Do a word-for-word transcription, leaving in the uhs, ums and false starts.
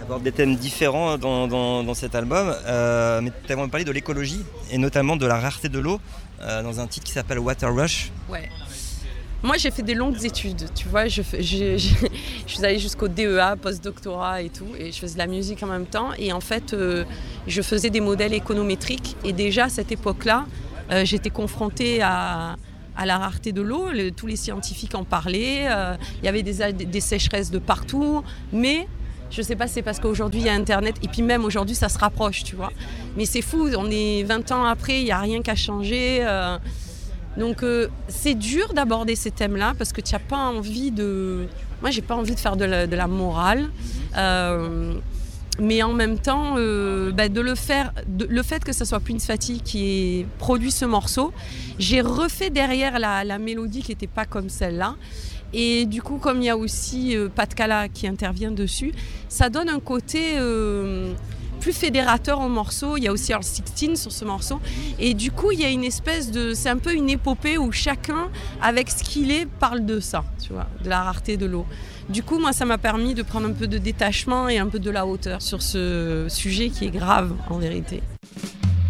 aborde des thèmes différents dans, dans, dans cet album, euh, mais tu as parlé de l'écologie et notamment de la rareté de l'eau euh, dans un titre qui s'appelle Water Rush. Ouais. Moi, j'ai fait des longues études, tu vois, je, je, je, je suis allée jusqu'au D E A, post-doctorat et tout, et je faisais de la musique en même temps. Et en fait, euh, je faisais des modèles économétriques. Et déjà, à cette époque-là, euh, j'étais confrontée à, à la rareté de l'eau. Le, tous les scientifiques en parlaient. Euh, il y avait des, des sécheresses de partout. Mais je ne sais pas, c'est parce qu'aujourd'hui, il y a Internet. Et puis même aujourd'hui, ça se rapproche, tu vois. Mais c'est fou, on est vingt ans après, il n'y a rien qu'à changer. Euh, Donc euh, c'est dur d'aborder ces thèmes-là parce que tu n'as pas envie de... Moi, j'ai pas envie de faire de la, de la morale. Euh, mais en même temps, euh, bah, de le faire... De, le fait que ce soit Prince Fatty qui ait produit ce morceau, j'ai refait derrière la, la mélodie qui n'était pas comme celle-là. Et du coup, comme il y a aussi euh, Pat Cala qui intervient dessus, ça donne un côté... Euh, plus fédérateur au morceau. Il y a aussi Earl sixteen sur ce morceau et du coup il y a une espèce de, c'est un peu une épopée où chacun avec ce qu'il est parle de ça, tu vois, de la rareté de l'eau. Du coup moi ça m'a permis de prendre un peu de détachement et un peu de la hauteur sur ce sujet qui est grave en vérité.